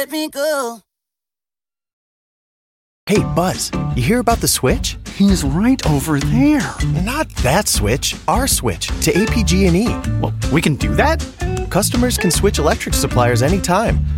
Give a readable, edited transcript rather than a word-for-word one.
Let me go. Hey, Buzz, you hear about the switch? He's right over there. Not that switch, our switch to APG&E. Well, we can do that? Customers can switch electric suppliers anytime,